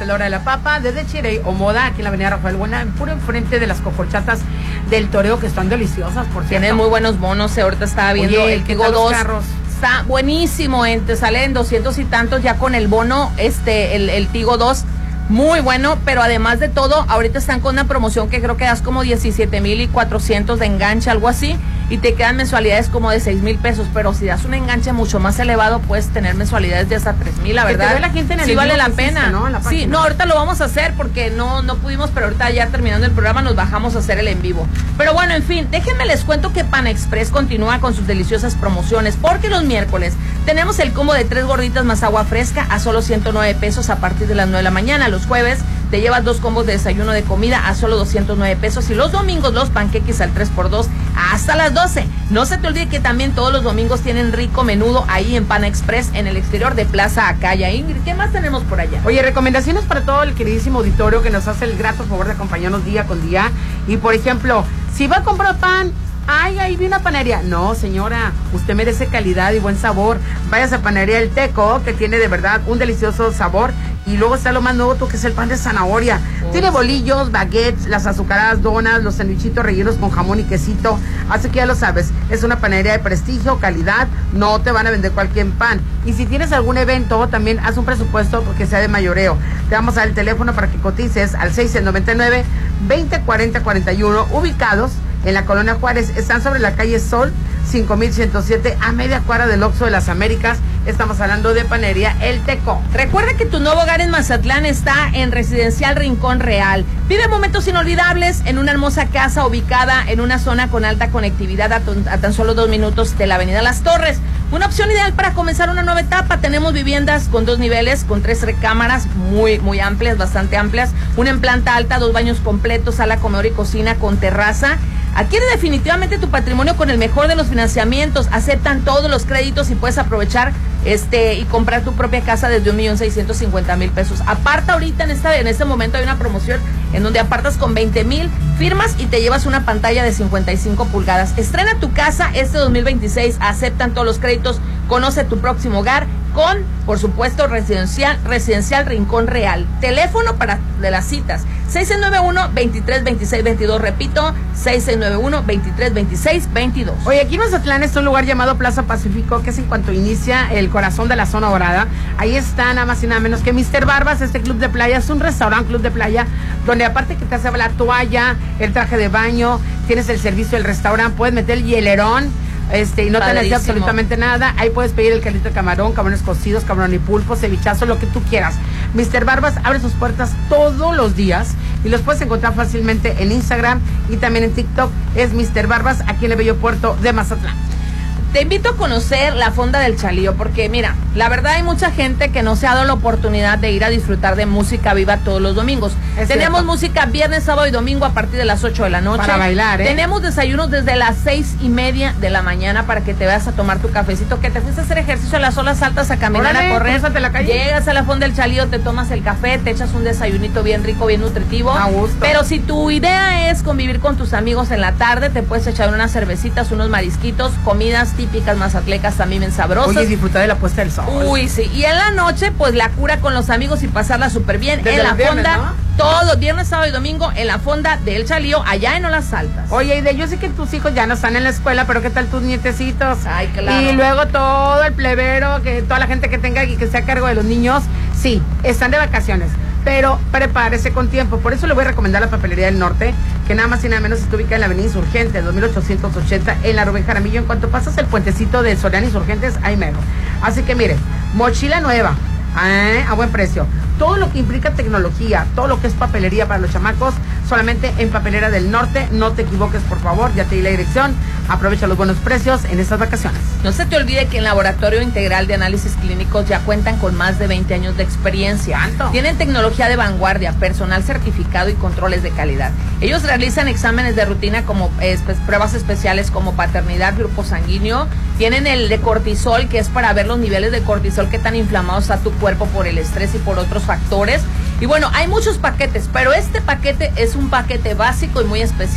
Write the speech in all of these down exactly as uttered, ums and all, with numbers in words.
es la hora de la papa, desde Chirey o Moda, aquí en la avenida Rafael Buena, puro enfrente de las cocorchatas del toreo, que están deliciosas, por cierto. Tienen muy buenos bonos, ahorita estaba viendo. Oye, el Tigo dos carros? Está buenísimo, en, te salen doscientos y tantos ya con el bono, este, el, el Tigo dos, muy bueno, pero además de todo, ahorita están con una promoción que creo que das como diecisiete mil y cuatrocientos de enganche, algo así, y te quedan mensualidades como de seis mil pesos, pero si das un enganche mucho más elevado, puedes tener mensualidades de hasta tres mil, la verdad. Que te ve la gente en el sí vale la hiciste, pena. ¿no? Sí, no, ahorita lo vamos a hacer porque no, no pudimos, pero ahorita ya terminando el programa nos bajamos a hacer el en vivo. Pero bueno, en fin, déjenme les cuento que Pan Express continúa con sus deliciosas promociones, porque los miércoles tenemos el combo de tres gorditas más agua fresca a solo ciento nueve pesos a partir de las nueve de la mañana. Los jueves te llevas dos combos de desayuno de comida a solo doscientos nueve pesos, y los domingos los panqueques al tres por dos hasta las doce. No se te olvide que también todos los domingos tienen rico menudo ahí en Pan Express, en el exterior de Plaza Acaya. Ingrid, ¿qué más tenemos por allá? Oye, recomendaciones para todo el queridísimo auditorio que nos hace el grato favor de acompañarnos día con día. Y por ejemplo, si va a comprar pan, ay, ahí vi una panadería. No, señora, usted merece calidad y buen sabor. Váyase a Panadería El Teco, que tiene de verdad un delicioso sabor. Y luego está lo más nuevo, que es el pan de zanahoria. Oh, tiene bolillos, baguettes, las azucaradas donas, los sandwichitos rellenos con jamón y quesito. Así que ya lo sabes, es una panadería de prestigio, calidad, no te van a vender cualquier pan. Y si tienes algún evento, también haz un presupuesto porque sea de mayoreo. Te vamos a dar el teléfono para que cotices al seis noventa y nueve, veinte cuarenta cuarenta y uno, ubicados en la Colonia Juárez. Están sobre la calle Sol, cinco mil ciento siete, a media cuadra del Oxxo de las Américas. Estamos hablando de Panadería El Teco. Recuerda que tu nuevo hogar en Mazatlán está en Residencial Rincón Real. Vive momentos inolvidables en una hermosa casa ubicada en una zona con alta conectividad a, a tan solo dos minutos de la avenida Las Torres. Una opción ideal para comenzar una nueva etapa. Tenemos viviendas con dos niveles, con tres recámaras muy, muy amplias, bastante amplias. Una en planta alta, dos baños completos, sala, comedor y cocina con terraza. Adquiere definitivamente tu patrimonio con el mejor de los financiamientos. Aceptan todos los créditos y puedes aprovechar este y comprar tu propia casa desde un millón seiscientos cincuenta mil pesos. Aparta ahorita en esta en este momento hay una promoción en donde apartas con veinte mil firmas y te llevas una pantalla de cincuenta y cinco pulgadas. Estrena tu casa este dos mil veintiséis. Aceptan todos los créditos. Conoce tu próximo hogar con, por supuesto, Residencial Residencial Rincón Real. Teléfono para de las citas seis nueve uno, veintitrés veintiséis veintidós. Repito, seis nueve uno, veintitrés veintiséis veintidós. Oye, aquí en Mazatlán está un lugar llamado Plaza Pacífico, que es en cuanto inicia el corazón de la zona dorada. Ahí está nada más y nada menos que míster Barbas, este club de playa. Es un restaurante, club de playa, donde aparte que te hace la toalla, el traje de baño, tienes el servicio del restaurante, puedes meter el hielerón. Este, y no te necesitas absolutamente nada. Ahí puedes pedir el caldito de camarón, camarones cocidos, camarón y pulpo, cevichazo, lo que tú quieras. míster Barbas abre sus puertas todos los días y los puedes encontrar fácilmente en Instagram y también en TikTok. Es míster Barbas, aquí en el bello puerto de Mazatlán. Te invito a conocer la Fonda del Chalío, porque mira, la verdad hay mucha gente que no se ha dado la oportunidad de ir a disfrutar de música viva todos los domingos. Es Tenemos cierto. música viernes, sábado y domingo a partir de las ocho de la noche. Para bailar, ¿eh? Tenemos desayunos desde las seis y media de la mañana para que te vayas a tomar tu cafecito, que te fuiste a hacer ejercicio a las olas altas, a caminar, Órale, a correr. crúzate la calle. Llegas a la Fonda del Chalío, te tomas el café, te echas un desayunito bien rico, bien nutritivo. A gusto. Pero si tu idea es convivir con tus amigos en la tarde, te puedes echar unas cervecitas, unos marisquitos, comidas típicas mazatlecas también bien sabrosas. Oye, disfrutar de la puesta del sol. Uy, sí. Y en la noche, pues la cura con los amigos y pasarla súper bien. Desde en la los viernes, fonda, ¿no? todo, viernes, sábado y domingo, en la Fonda del Chalío, allá en Olas Altas. Oye, Aide, yo sé que tus hijos ya no están en la escuela, pero ¿qué tal tus nietecitos? Ay, claro. Y luego todo el plebero, que toda la gente que tenga y que esté a cargo de los niños, sí, están de vacaciones, pero prepárese con tiempo. Por eso le voy a recomendar la Papelería del Norte, que nada más y nada menos está ubicada en la avenida Insurgente, dos mil ochocientos ochenta, en la Rubén Jaramillo. En cuanto pasas el puentecito de Soriana Insurgentes, ahí mero. Así que mire, mochila nueva, ¿eh? A buen precio. Todo lo que implica tecnología, todo lo que es papelería para los chamacos, solamente en Papelera del Norte. No te equivoques, por favor, ya te di la dirección. Aprovecha los buenos precios en estas vacaciones. No se te olvide que en Laboratorio Integral de Análisis Clínicos ya cuentan con más de veinte años de experiencia. ¿Tanto? Tienen tecnología de vanguardia, personal certificado y controles de calidad. Ellos realizan exámenes de rutina como eh, pruebas especiales como paternidad, grupo sanguíneo. Tienen el de cortisol, que es para ver los niveles de cortisol, que tan inflamados está tu cuerpo por el estrés y por otros factores. Y bueno, hay muchos paquetes, pero este paquete es un paquete básico y muy especial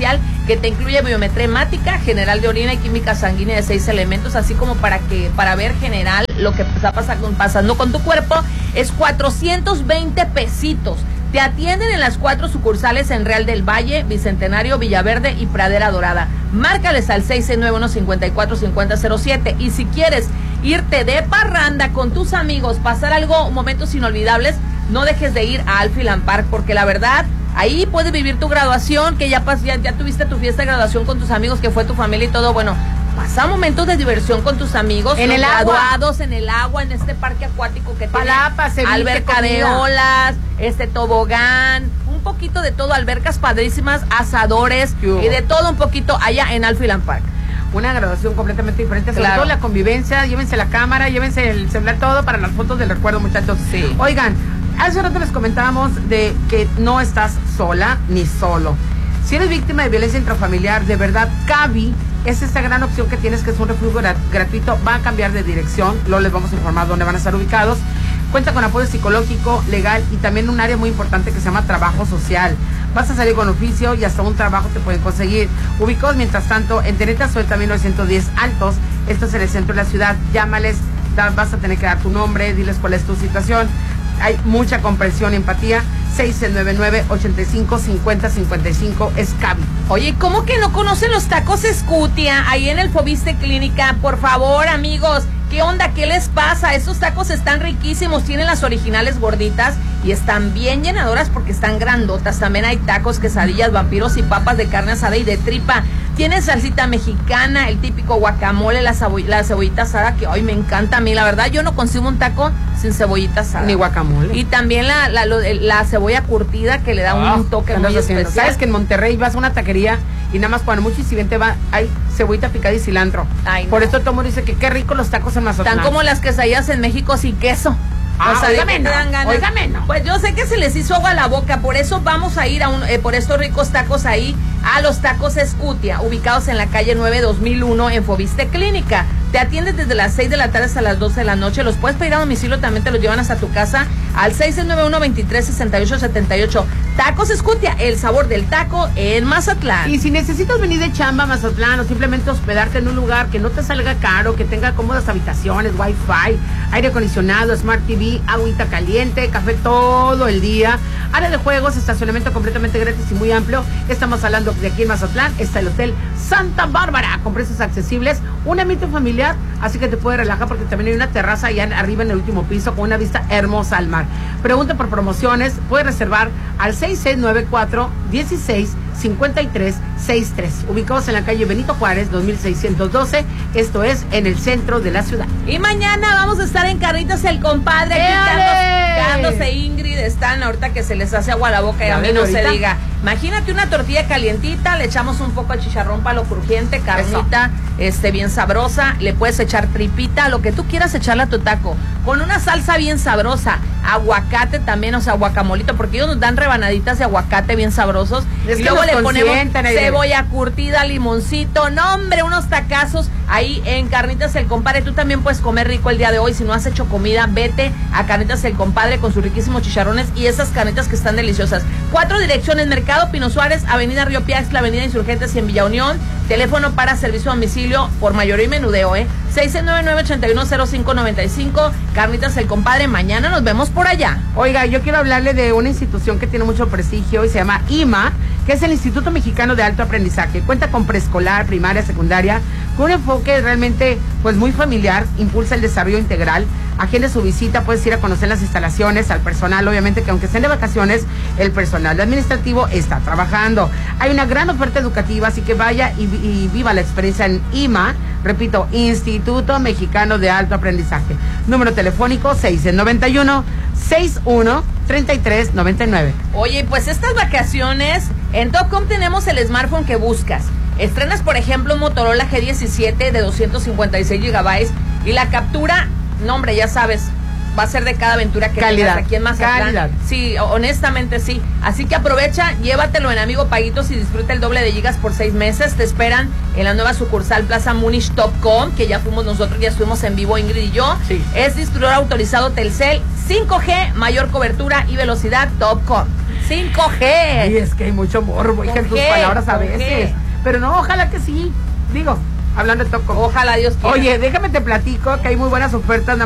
que te incluye biometría hemática, general de orina y química sanguínea de seis elementos, así como para que para ver general lo que está pasando, pasando con tu cuerpo. Es cuatrocientos veinte pesitos. Te atienden en las cuatro sucursales en Real del Valle, Bicentenario, Villaverde y Pradera Dorada. Márcales al seis seis nueve uno, cinco cuatro cinco cero cero siete. Y si quieres irte de parranda con tus amigos, pasar algo, momentos inolvidables, no dejes de ir a Alphiland Park, porque la verdad, ahí puedes vivir tu graduación, que ya, ya, ya tuviste tu fiesta de graduación con tus amigos, que fue tu familia y todo. Bueno, pasa momentos de diversión con tus amigos, en el graduados, agua. en el agua, en este parque acuático que Palapa, tiene alberca de olas, este tobogán, un poquito de todo, albercas padrísimas, asadores y de todo un poquito allá en Alphiland Park. Una graduación completamente diferente, sobre Claro. todo la convivencia. Llévense la cámara, llévense el celular, todo para las fotos del recuerdo, muchachos. Sí. Oigan, hace rato les comentábamos de que no estás sola ni solo. Si eres víctima de violencia intrafamiliar, de verdad, Cavi es esta gran opción que tienes, que es un refugio grat- gratuito. Va a cambiar de dirección, luego les vamos a informar dónde van a estar ubicados. Cuenta con apoyo psicológico, legal y también un área muy importante que se llama trabajo social. Vas a salir con oficio y hasta un trabajo te pueden conseguir. Ubicados, mientras tanto, en Teneta Suelta mil novecientos diez Altos. Esto es en el centro de la ciudad. Llámales, da, vas a tener que dar tu nombre, diles cuál es tu situación. Hay mucha comprensión y empatía. seis nueve nueve, ocho cinco, cinco cero cinco cinco es Cavi. Oye, ¿cómo que no conocen los tacos Escutia ahí en el Fobiste Clínica? Por favor, amigos, ¿qué onda? ¿Qué les pasa? Esos tacos están riquísimos, tienen las originales gorditas y están bien llenadoras porque están grandotas. También hay tacos, quesadillas, vampiros y papas de carne asada y de tripa. Tienen salsita mexicana, el típico guacamole, la, ceboll la cebollita asada, que hoy me encanta a mí. La verdad, yo no consumo un taco sin cebollita asada. Ni guacamole. Y también la, la, lo- la cebolla curtida, que le da Oh, un toque ¿qué muy andas haciendo? especial. Sabes que en Monterrey vas a una taquería y nada más cuando mucho y si bien te va, hay cebollita picada y cilantro. Ay, Por no. eso todo el mundo dice que qué rico los tacos en Mazatlán. Están como las quesadillas en México sin queso. Ah, O sea, ¿de óigame qué te no, dan ganas? óigame no. Pues yo sé que se les hizo agua a la boca, por eso vamos a ir a un, eh, por estos ricos tacos ahí, a los tacos Escutia, ubicados en la calle nueve dos mil uno en Fobiste Clínica. Te atienden desde las seis de la tarde hasta las doce de la noche. Los puedes pedir a domicilio, también te los llevan hasta tu casa al seis nueve uno, veintitrés, sesenta y ocho, setenta y ocho. Tacos Escutia, el sabor del taco en Mazatlán. Y si necesitas venir de chamba a Mazatlán o simplemente hospedarte en un lugar que no te salga caro, que tenga cómodas habitaciones, wifi, aire acondicionado, smart T V, agüita caliente, café todo el día, área de juegos, estacionamiento completamente gratis y muy amplio, estamos hablando de aquí en Mazatlán, está el Hotel Santa Bárbara, con precios accesibles, un ambiente familiar, así que te puedes relajar porque también hay una terraza allá arriba en el último piso con una vista hermosa al mar. Pregunta por promociones, puedes reservar al seis seis nueve cuatro, dieciséis, cincuenta y tres, sesenta y tres, ubicados en la calle Benito Juárez, dos mil seiscientos doce, esto es en el centro de la ciudad. Y mañana vamos a estar en Carnitas el Compadre. Aquí ¡Éale! Carlos, Carlos e Ingrid están ahorita que se les hace agua a la boca y a mí no se diga. Imagínate una tortilla calientita, le echamos un poco de chicharrón para lo crujiente, carnita, este, bien sabrosa, le puedes echar tripita, lo que tú quieras echarle a tu taco, con una salsa bien sabrosa, aguacate también, o sea, guacamolito, porque ellos nos dan rebanaditas de aguacate bien sabrosos, Es y que luego nos le ponemos consienten, Aide. cebolla curtida, limoncito, no hombre, unos tacazos ahí en Carnitas el Compadre. Tú también puedes comer rico el día de hoy, si no has hecho comida, vete a Carnitas el Compadre con sus riquísimos chicharrones y esas carnitas que están deliciosas. Cuatro direcciones: Mercado Pino Suárez, Avenida Río Piaxtla, Avenida Insurgentes y en Villa Unión. Teléfono para servicio a domicilio por mayoría y menudeo, ¿eh? seis nueve nueve, ocho uno cero cinco nueve cinco. Carnitas el Compadre, mañana nos vemos por allá. Oiga, yo quiero hablarle de una institución que tiene mucho prestigio y se llama I M A, que es el Instituto Mexicano de Alto Aprendizaje. Cuenta con preescolar, primaria, secundaria, con un enfoque realmente pues muy familiar, impulsa el desarrollo integral. Agende su visita, puedes ir a conocer las instalaciones, al personal, obviamente que aunque estén de vacaciones, el personal administrativo está trabajando. Hay una gran oferta educativa, así que vaya y, y viva la experiencia en I M A, repito, Instituto Mexicano de Alto Aprendizaje. Número telefónico seis noventa y uno, sesenta y uno, treinta y tres noventa y nueve. Oye, pues estas vacaciones, en Topcom tenemos el smartphone que buscas. Estrenas, por ejemplo, un Motorola G diecisiete de doscientos cincuenta y seis gigabytes y la captura, no hombre, ya sabes, va a ser de cada aventura que Calidad, tengas aquí en Mazatlán. calidad. Sí, honestamente sí. Así que aprovecha, llévatelo en Amigo Paguitos y disfruta el doble de gigas por seis meses. Te esperan en la nueva sucursal Plaza Munich Topcom, que ya fuimos nosotros, ya estuvimos en vivo Ingrid y yo. Sí. Es distribuidor autorizado Telcel, cinco G, mayor cobertura y velocidad Topcom. cinco G. Y es que hay mucho morbo, hija, en tus qué? palabras a ¿Por veces. qué? pero no, ojalá que sí. Digo, hablando de Toco. Ojalá Dios quiera. Oye, déjame te platico que hay muy buenas ofertas.